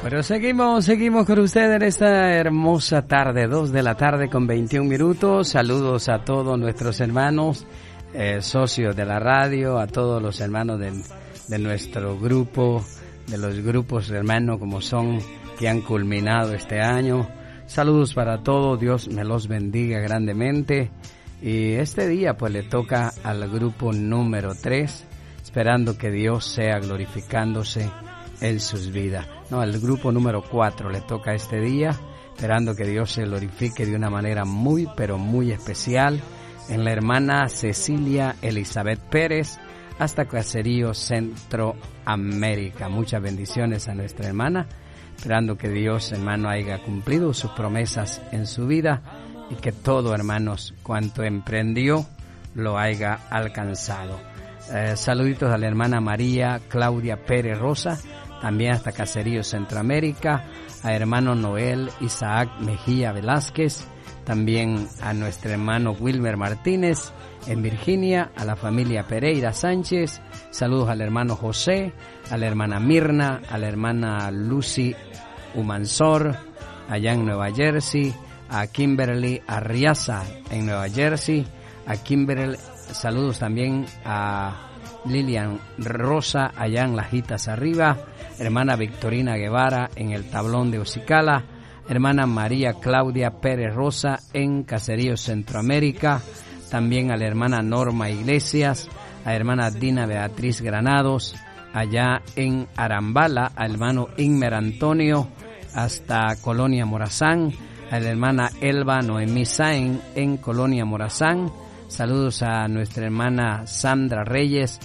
Pero seguimos con ustedes en esta hermosa tarde, 2 de la tarde con 21 minutos. Saludos a todos nuestros hermanos, socios de la radio, a todos los hermanos de nuestro grupo, de los grupos hermanos como son, que han culminado este año. Saludos para todos, Dios me los bendiga grandemente. Y este día pues le toca al grupo número 3, esperando que Dios sea glorificándose en sus vidas. No, al grupo número 4 le toca este día, esperando que Dios se glorifique de una manera muy, pero muy especial en la hermana Cecilia Elizabeth Pérez, hasta Caserío, Centroamérica. Muchas bendiciones a nuestra hermana, esperando que Dios, hermano, haya cumplido sus promesas en su vida y que todo, hermanos, cuanto emprendió, lo haya alcanzado. Saluditos a la hermana María Claudia Pérez Rosa, también hasta Caserío, Centroamérica, a hermano Noel Isaac Mejía Velázquez, también a nuestro hermano Wilmer Martínez en Virginia, a la familia Pereira Sánchez, saludos al hermano José, a la hermana Mirna, a la hermana Lucy Humansor, allá en Nueva Jersey, a Kimberly Arriaza en Nueva Jersey, a Kimberly, saludos también a Lilian Rosa allá en Lajitas Arriba, hermana Victorina Guevara en el Tablón de Ocicala, hermana María Claudia Pérez Rosa en Caserío, Centroamérica, también a la hermana Norma Iglesias, a hermana Dina Beatriz Granados allá en Arambala, a hermano Inmer Antonio hasta Colonia Morazán, a la hermana Elba Noemí Sain en Colonia Morazán. Saludos a nuestra hermana Sandra Reyes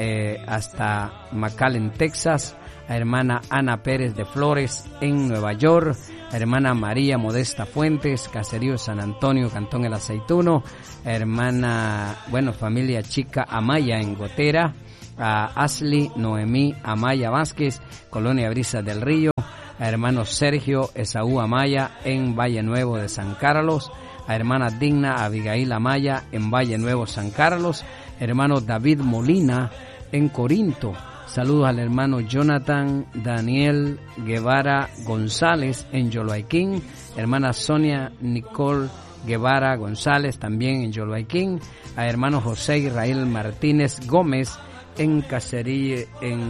hasta McAllen, Texas, a hermana Ana Pérez de Flores en Nueva York, a hermana María Modesta Fuentes, Caserío San Antonio, Cantón El Aceituno, a hermana, familia Chica Amaya en Gotera, a Ashley Noemí Amaya Vázquez, Colonia Brisa del Río, a hermano Sergio Esaú Amaya en Valle Nuevo de San Carlos, a hermana Digna Abigail Amaya en Valle Nuevo San Carlos, hermano David Molina en Corinto, saludos al hermano Jonathan Daniel Guevara González en Yoloaiquín, hermana Sonia Nicole Guevara González también en Yoloaiquín, a hermano José Israel Martínez Gómez en Caserío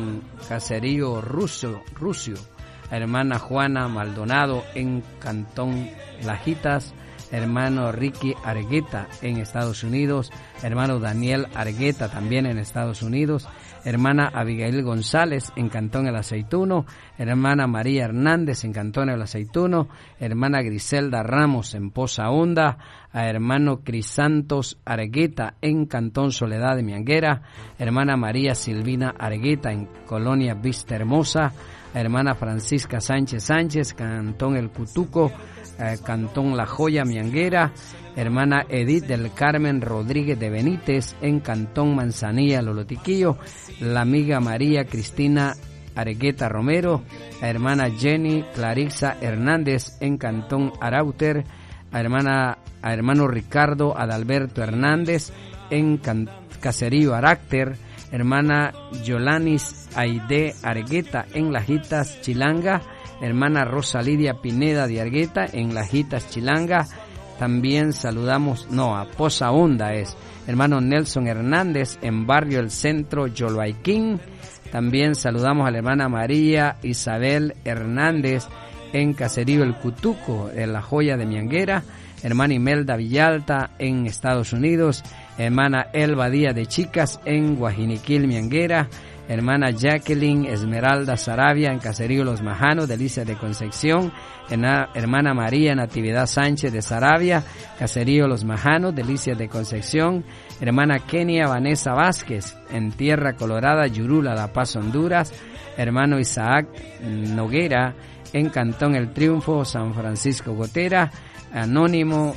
Rucio, a hermana Juana Maldonado en Cantón Lajitas, hermano Ricky Argueta en Estados Unidos, hermano Daniel Argueta también en Estados Unidos, hermana Abigail González en Cantón El Aceituno, hermana María Hernández en Cantón El Aceituno, hermana Griselda Ramos en Poza Honda, a hermano Crisantos Argueta en Cantón Soledad de Mianguera, hermana María Silvina Argueta en Colonia Vista Hermosa, a hermana Francisca Sánchez, Cantón El Cutuco, Cantón La Joya, Mianguera, hermana Edith del Carmen Rodríguez de Benítez en Cantón Manzanilla, Lolotiquillo, la amiga María Cristina Argueta Romero, a hermana Jenny Clarixa Hernández en Cantón Arauter, a hermano Ricardo Adalberto Hernández en Caserío Arácter, hermana Yolanis Aide Argueta en Lajitas Chilanga, hermana Rosa Lidia Pineda de Argueta en Lajitas Chilanga. También saludamos, a Poza Honda hermano Nelson Hernández en Barrio El Centro, Yoloaiquín. También saludamos a la hermana María Isabel Hernández en Caserío El Cutuco, en La Joya de Mianguera, hermana Imelda Villalta en Estados Unidos, hermana Elba Díaz de Chicas en Guajiniquil, Mianguera, hermana Jacqueline Esmeralda Sarabia en Caserío Los Majanos, Delicias de Concepción, hermana María Natividad Sánchez de Sarabia, Caserío Los Majanos, Delicias de Concepción, hermana Kenia Vanessa Vázquez en Tierra Colorada, Yurula, La Paz, Honduras, hermano Isaac Noguera en Cantón El Triunfo, San Francisco Gotera, Anónimo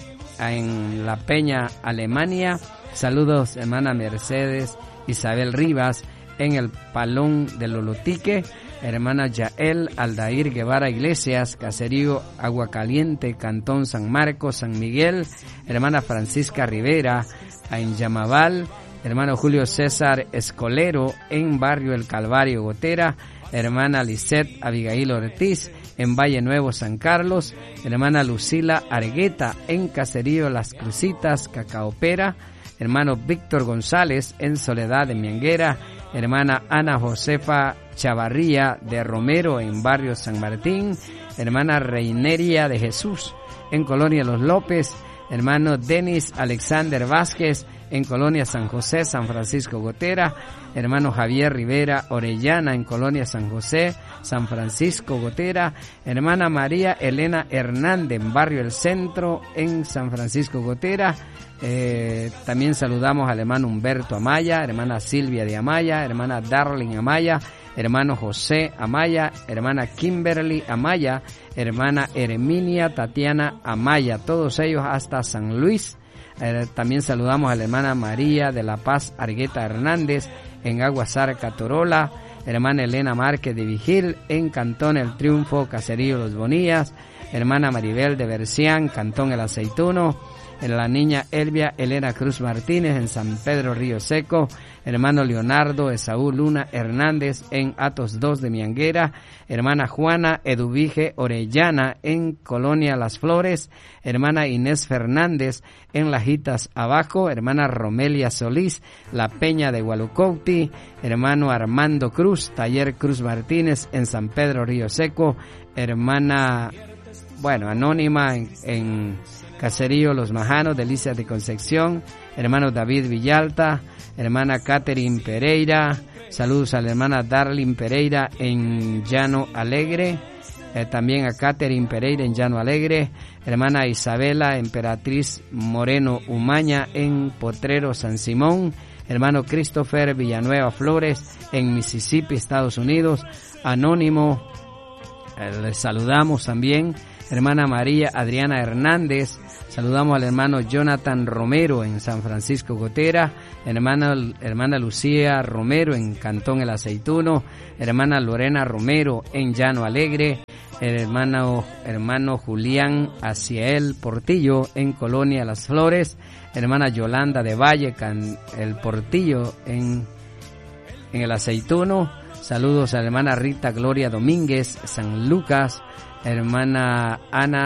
en La Peña, Alemania. Saludos hermana Mercedes Isabel Rivas en el Palón de Lolotique, hermana Yael Aldair Guevara Iglesias, Caserío Aguacaliente, Cantón San Marcos, San Miguel, hermana Francisca Rivera en Yamaval, hermano Julio César Escolero en Barrio El Calvario, Gotera, hermana Lisette Abigail Ortiz en Valle Nuevo, San Carlos, hermana Lucila Argueta en Caserío Las Crucitas, Cacaopera, hermano Víctor González en Soledad de Mianguera, hermana Ana Josefa Chavarría de Romero en Barrio San Martín, hermana Reineria de Jesús en Colonia Los López, hermano Denis Alexander Vázquez en Colonia San José, San Francisco Gotera, hermano Javier Rivera Orellana en Colonia San José, San Francisco Gotera, hermana María Elena Hernández en Barrio El Centro en San Francisco Gotera. También saludamos al hermano Humberto Amaya, hermana Silvia de Amaya, hermana Darling Amaya, hermano José Amaya, hermana Kimberly Amaya, hermana Herminia Tatiana Amaya, todos ellos hasta San Luis. También saludamos a la hermana María de la Paz Argueta Hernández en Aguasarca, Torola, hermana Elena Márquez de Vigil en Cantón El Triunfo, Caserío Los Bonías, hermana Maribel de Bercián, Cantón El Aceituno, la niña Elvia Elena Cruz Martínez en San Pedro Río Seco, hermano Leonardo Esaú Luna Hernández en Atos 2 de Mianguera, hermana Juana Eduvige Orellana en Colonia Las Flores, hermana Inés Fernández en Lajitas Abajo, hermana Romelia Solís, La Peña de Gualucauti, hermano Armando Cruz, Taller Cruz Martínez en San Pedro Río Seco, hermana, anónima en Caserío Los Majanos, Delicias de Concepción, hermano David Villalta, hermana Catherine Pereira, saludos a la hermana Darlene Pereira en Llano Alegre, también a Catherine Pereira en Llano Alegre, hermana Isabela Emperatriz Moreno Umaña en Potrero San Simón, hermano Christopher Villanueva Flores en Mississippi, Estados Unidos, anónimo, les saludamos también, hermana María Adriana Hernández, saludamos al hermano Jonathan Romero en San Francisco Gotera, hermana Lucía Romero en Cantón El Aceituno, hermana Lorena Romero en Llano Alegre, hermano Julián Aciel Portillo en Colonia Las Flores, hermana Yolanda de Valle El Portillo en El Aceituno, saludos a la hermana Rita Gloria Domínguez San Lucas, hermana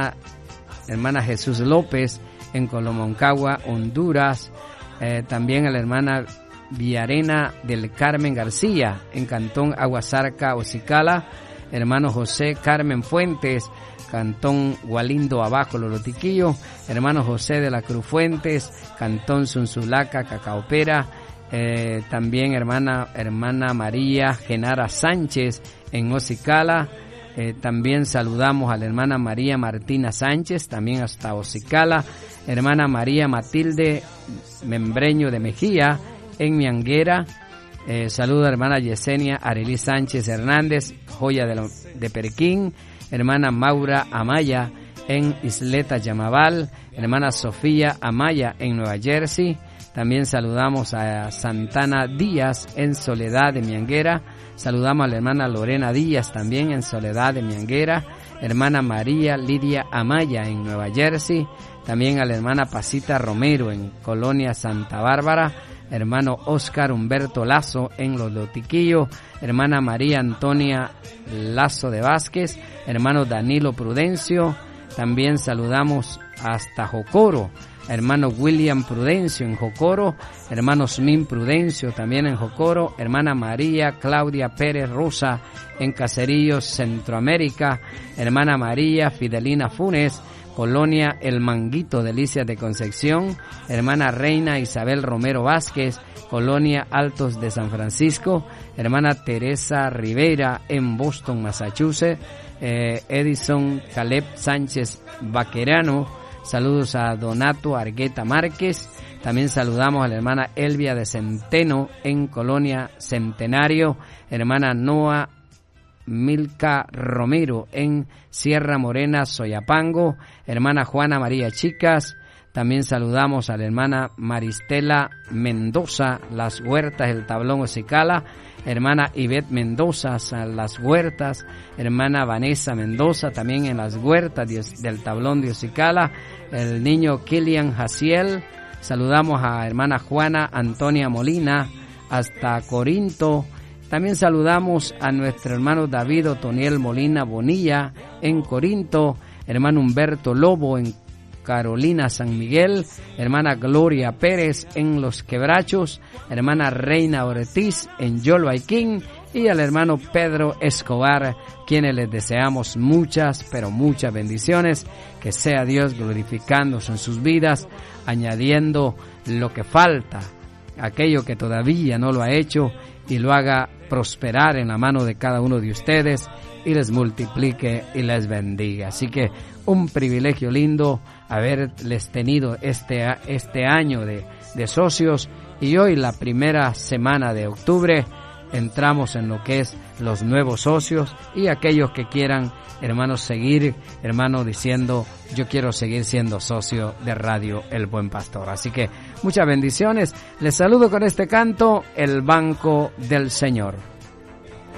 Jesús López en Colomoncagua, Honduras, también a la hermana Villarena del Carmen García en Cantón Aguasarca, Ocicala, hermano José Carmen Fuentes, Cantón Gualindo Abajo, Lolotiquillo, hermano José de la Cruz Fuentes, Cantón Sunzulaca, Cacaopera, también hermana María Genara Sánchez en Ocicala. También saludamos a la hermana María Martina Sánchez, también hasta Ocicala, hermana María Matilde Membreño de Mejía en Mianguera, saludo a la hermana Yesenia Arelí Sánchez Hernández, Joya de Perquín, hermana Maura Amaya en Isleta Yamabal, hermana Sofía Amaya en Nueva Jersey, también saludamos a Santana Díaz en Soledad de Mianguera, saludamos a la hermana Lorena Díaz también en Soledad de Mianguera, hermana María Lidia Amaya en Nueva Jersey, también a la hermana Pasita Romero en Colonia Santa Bárbara, hermano Oscar Humberto Lazo en Los Lotiquillos, hermana María Antonia Lazo de Vázquez, hermano Danilo Prudencio, también saludamos hasta Jocoro, hermano William Prudencio en Jocoro, hermano Smin Prudencio también en Jocoro, hermana María Claudia Pérez Rosa en Caseríos, Centroamérica, hermana María Fidelina Funes, Colonia El Manguito, Delicias de Concepción, hermana Reina Isabel Romero Vázquez, Colonia Altos de San Francisco, hermana Teresa Rivera en Boston, Massachusetts, Edison Caleb Sánchez Vaquerano, saludos a Donato Argueta Márquez, también saludamos a la hermana Elvia de Centeno en Colonia Centenario, hermana Noa Milka Romero en Sierra Morena, Soyapango, hermana Juana María Chicas, también saludamos a la hermana Maristela Mendoza, Las Huertas, El Tablón Ocicala, hermana Ivette Mendoza, Las Huertas, hermana Vanessa Mendoza, también en Las Huertas del Tablón de Ocicala, el niño Kilian Jaciel, saludamos a hermana Juana Antonia Molina, hasta Corinto, También saludamos a nuestro hermano David Otoniel Molina Bonilla en Corinto, hermano Humberto Lobo en Carolina San Miguel, hermana Gloria Pérez en Los Quebrachos, hermana Reina Ortiz en Yolvaiquín y al hermano Pedro Escobar, quienes les deseamos muchas, pero muchas bendiciones, que sea Dios glorificándose en sus vidas, añadiendo lo que falta, aquello que todavía no lo ha hecho, y lo haga prosperar en la mano de cada uno de ustedes y les multiplique y les bendiga. Así que un privilegio lindo haberles tenido este año de socios, y hoy la primera semana de octubre entramos en lo que es los nuevos socios y aquellos que quieran, hermanos, seguir, hermanos, diciendo yo quiero seguir siendo socio de Radio El Buen Pastor. Así que muchas bendiciones. Les saludo con este canto, El Banco del Señor.